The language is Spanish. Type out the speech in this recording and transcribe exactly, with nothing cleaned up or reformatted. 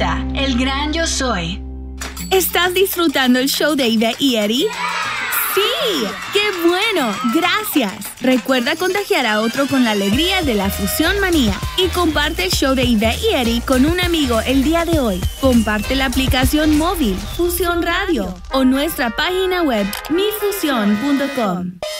Alexa, el gran yo soy. ¿Estás disfrutando el show de Ivette y Eddie? ¡Sí! ¡Qué bueno! ¡Gracias! Recuerda contagiar a otro con la alegría de la Fusión Manía y comparte el show de Ivette y Eddie con un amigo el día de hoy. Comparte la aplicación móvil Fusión Radio o nuestra página web mi fusión punto com.